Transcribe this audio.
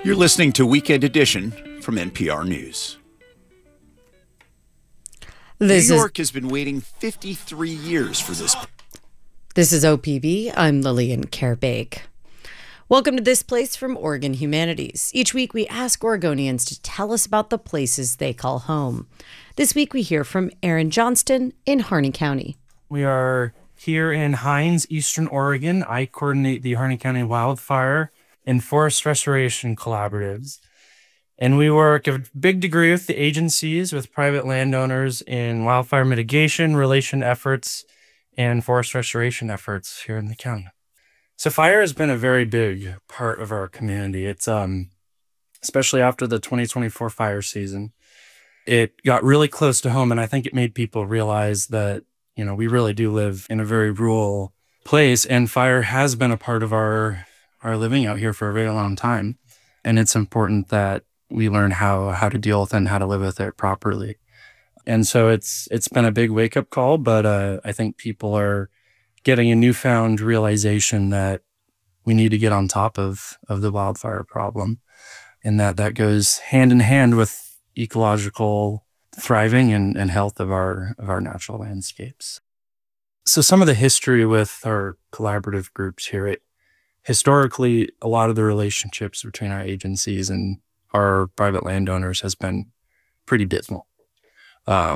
You're listening to Weekend Edition from NPR News. New York has been waiting 53 years for this. This is OPB. I'm Lillian Kerbeek. Welcome to This Place from Oregon Humanities. Each week we ask Oregonians to tell us about the places they call home. This week we hear from Aaron Johnston in Harney County. We are here in Hines, Eastern Oregon. I coordinate the Harney County Wildfire and Forest Restoration Collaboratives. And we work a big degree with the agencies, with private landowners in wildfire mitigation, relation efforts, and forest restoration efforts here in the county. So fire has been a very big part of our community. It's especially after the 2024 fire season, it got really close to home, and I think it made people realize that, we really do live in a very rural place, and fire has been a part of our living out here for a very long time. And it's important that we learn how to deal with it and how to live with it properly. And so it's been a big wake-up call, but I think people are getting a newfound realization that we need to get on top of the wildfire problem, and that goes hand in hand with ecological thriving and health of our natural landscapes. So some of the history with our collaborative groups here, historically, a lot of the relationships between our agencies and our private landowners has been pretty dismal.